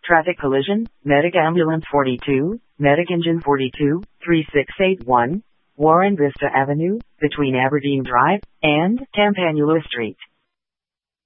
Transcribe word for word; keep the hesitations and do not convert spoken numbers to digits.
Traffic collision, Medic Ambulance forty-two, Medic Engine forty-two, three six eight one, Warren Vista Avenue, between Aberdeen Drive and Campanula Street.